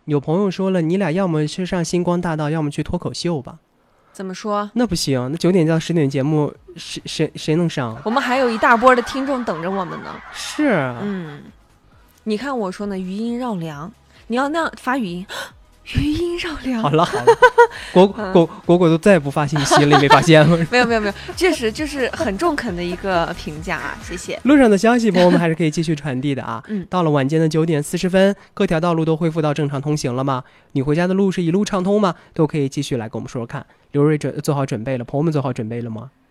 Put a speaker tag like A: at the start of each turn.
A: 有朋友说了，你俩要么去上星光大道，要么去脱口秀吧。
B: 怎么说？
A: 那不行，那9点到10点节目，谁能上？
B: 我们还有一大波的听众等着我们呢。
A: 是，
B: 你看我说呢，余音绕梁，你要那样发语音，余音绕梁。
A: 好了好了，果都再也不发信息了，你没发现吗？
B: 没有，这是就是很中肯的一个评价啊，谢谢。
A: 路上的消息，朋友们还是可以继续传递的啊。到了晚间的9点40分，各条道路都恢复到正常通行了吗？你回家的路是一路畅通吗？都可以继续来跟我们说说看。刘瑞做好准备了，朋友们做好准备了吗？